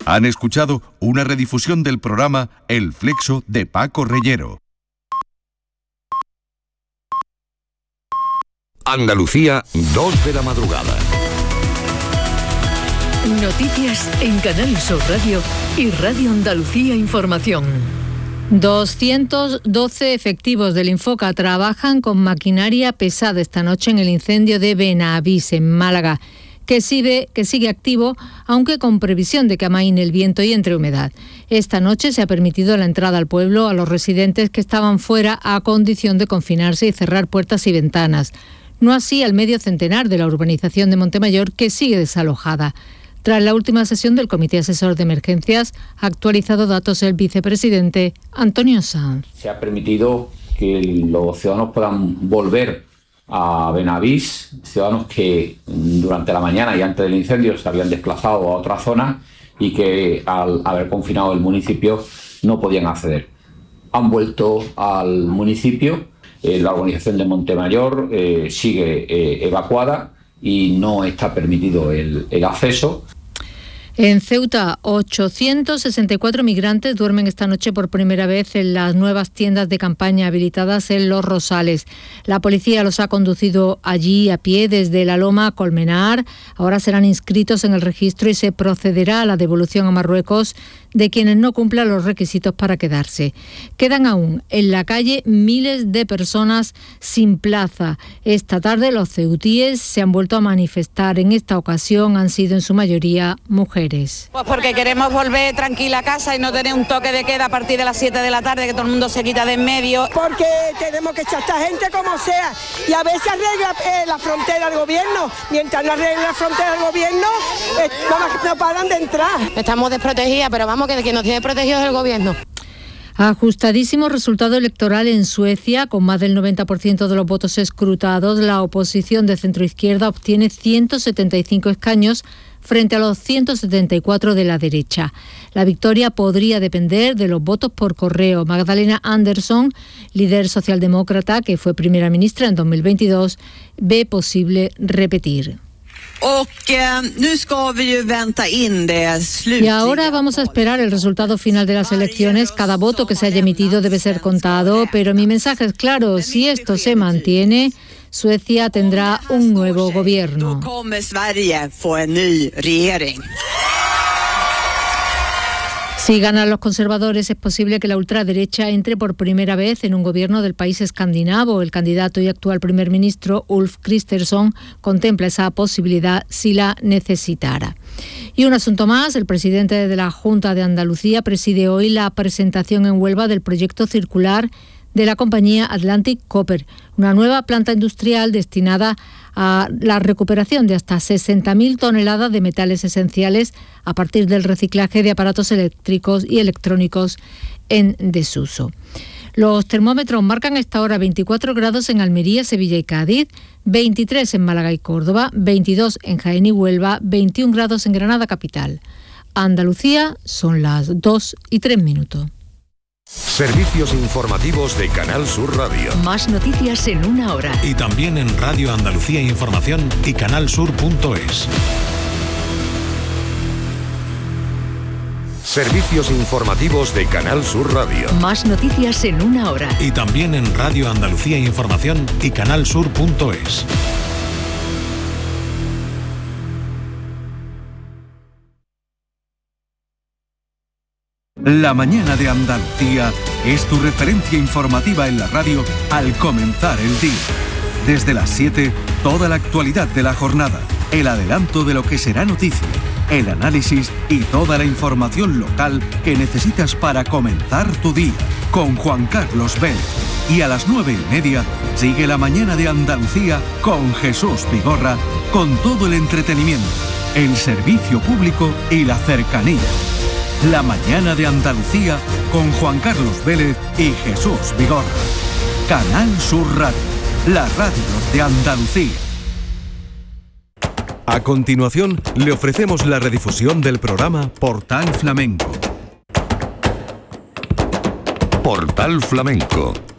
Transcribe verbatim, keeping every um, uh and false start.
Han escuchado una redifusión del programa El Flexo de Paco Reyero. Andalucía, dos de la madrugada. Noticias en Canal Sur Radio y Radio Andalucía Información. doscientos doce efectivos del Infoca trabajan con maquinaria pesada esta noche en el incendio de Benavís, en Málaga, que sigue, que sigue activo, aunque con previsión de que amaine el viento y entre humedad. Esta noche se ha permitido la entrada al pueblo a los residentes que estaban fuera a condición de confinarse y cerrar puertas y ventanas. No así al medio centenar de la urbanización de Montemayor, que sigue desalojada. Tras la última sesión del Comité Asesor de Emergencias, ha actualizado datos el vicepresidente Antonio Sanz. Se ha permitido que los ciudadanos puedan volver a Benavís, ciudadanos que durante la mañana y antes del incendio se habían desplazado a otra zona y que al haber confinado el municipio no podían acceder. Han vuelto al municipio, eh, la urbanización de Montemayor eh, sigue eh, evacuada y no está permitido el, el acceso. En Ceuta, ochocientos sesenta y cuatro migrantes duermen esta noche por primera vez en las nuevas tiendas de campaña habilitadas en Los Rosales. La policía los ha conducido allí a pie desde La Loma a Colmenar. Ahora serán inscritos en el registro y se procederá a la devolución a Marruecos de quienes no cumplan los requisitos para quedarse. Quedan aún en la calle miles de personas sin plaza. Esta tarde los ceutíes se han vuelto a manifestar. En esta ocasión han sido en su mayoría mujeres. Pues porque queremos volver tranquila a casa y no tener un toque de queda a partir de las siete de la tarde, que todo el mundo se quita de en medio. Porque tenemos que echar a esta gente como sea y a ver si arregla eh, la frontera del gobierno. Mientras no arregla la frontera del gobierno, eh, no, no paran de entrar. Estamos desprotegidas, pero vamos, que quien nos tiene protegidos es el gobierno. Ajustadísimo resultado electoral en Suecia. Con más del noventa por ciento de los votos escrutados, la oposición de centroizquierda obtiene ciento setenta y cinco escaños frente a los ciento setenta y cuatro de la derecha. La victoria podría depender de los votos por correo. Magdalena Andersson, líder socialdemócrata que fue primera ministra en dos mil veintidós, ve posible repetir. Y ahora vamos a esperar el resultado final de las elecciones. Cada voto que se haya emitido debe ser contado, pero mi mensaje es claro: si esto se mantiene, Suecia tendrá un nuevo gobierno. Si ganan los conservadores, es posible que la ultraderecha entre por primera vez en un gobierno del país escandinavo. El candidato y actual primer ministro, Ulf Kristersson, contempla esa posibilidad si la necesitara. Y un asunto más: el presidente de la Junta de Andalucía preside hoy la presentación en Huelva del proyecto circular de la compañía Atlantic Copper, una nueva planta industrial destinada a la recuperación de hasta sesenta mil toneladas de metales esenciales a partir del reciclaje de aparatos eléctricos y electrónicos en desuso. Los termómetros marcan a esta hora veinticuatro grados en Almería, Sevilla y Cádiz, veintitrés en Málaga y Córdoba, veintidós en Jaén y Huelva, veintiún grados en Granada capital. Andalucía, son las dos y tres minutos. Servicios informativos de Canal Sur Radio. Más noticias en una hora. Y también en Radio Andalucía Información y canalsur punto es. Servicios informativos de Canal Sur Radio. Más noticias en una hora. Y también en Radio Andalucía Información y canalsur punto es. La mañana de Andalucía es tu referencia informativa en la radio al comenzar el día. Desde las siete, toda la actualidad de la jornada, el adelanto de lo que será noticia, el análisis y toda la información local que necesitas para comenzar tu día, con Juan Carlos Vélez. Y a las nueve y media, sigue la mañana de Andalucía con Jesús Vigorra, con todo el entretenimiento, el servicio público y la cercanía. La mañana de Andalucía con Juan Carlos Vélez y Jesús Vigorra. Canal Sur Radio, la radio de Andalucía. A continuación, le ofrecemos la redifusión del programa Portal Flamenco. Portal Flamenco